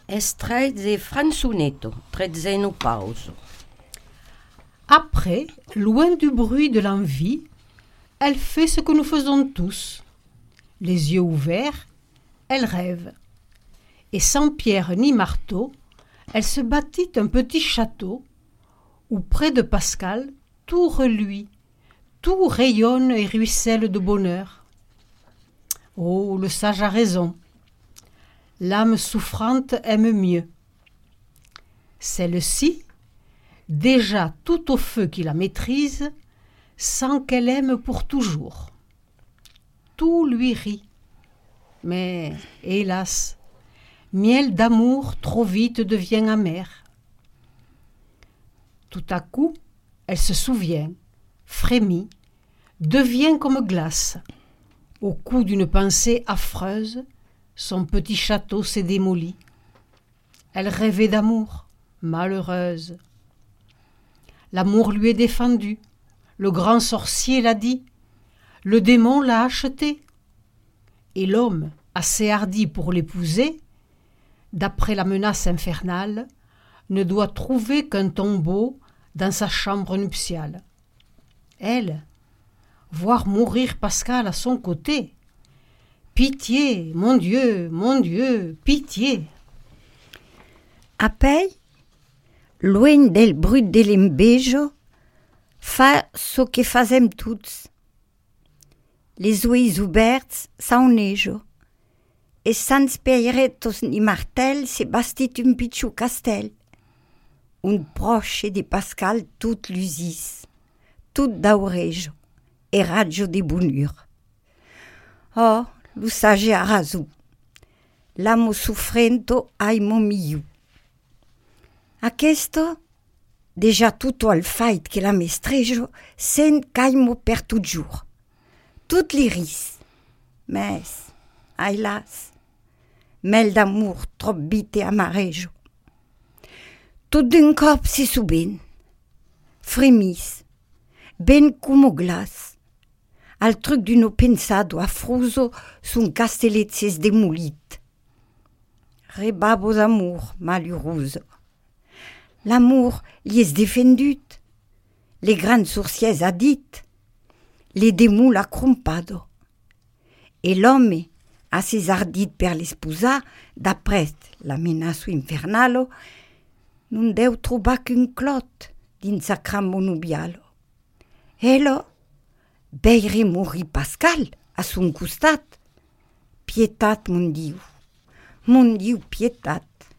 Estreze Franzunetto, trezzeno pauso. Après, loin du bruit de l'envie, elle fait ce que nous faisons tous. Les yeux ouverts, elle rêve. Et sans pierre ni marteau, elle se bâtit un petit château où près de Pascal, tout reluit, tout rayonne et ruisselle de bonheur. Oh, le sage a raison. L'âme souffrante aime mieux. Celle-ci, déjà tout au feu qui la maîtrise, sent qu'elle aime pour toujours. Tout lui rit. Mais, hélas, miel d'amour trop vite devient amer. Tout à coup, elle se souvient, frémit, devient comme glace. Au coup d'une pensée affreuse, son petit château s'est démoli. Elle rêvait d'amour, malheureuse. L'amour lui est défendu. Le grand sorcier l'a dit. Le démon l'a acheté. Et l'homme, assez hardi pour l'épouser, d'après la menace infernale, ne doit trouver qu'un tombeau dans sa chambre nuptiale. Elle, voir mourir Pascal à son côté. Pitié, mon Dieu, pitié. Apoi, luegn del brut de l'embejo, fa so che fasem tuts. Les uis oberts saunejo, e sans peiretos ni martel se bastit un pitjou castel. Un proche de Pascal tout l'usis, tout daurejo, e raggio de bonheur. Oh, lo sage a raso. L'amo soffrento aimo miu. Aquesto, déjà tutto al fait che la mestrejo, sen caimo per toujours. Tout li ris. Mais, hélas, mel d'amour trop bite amarejo. Tout d'un cop se suben, fremis, ben como glas. Al truc d'uno pensado affroso sun castelletzes demolit. Rebabo d'amour malheureuse. L'amour li est defendut. Les grands sorciers a dit. Les démons l'a crompado. Et l'homme a ses ardit per l'esposa, d'après la menace infernalo, non deu trobar qu'un clot dins sa cramo nubialo. Elo, beire mori Pascal a son costat. Pietat, mon Dieu, pietat.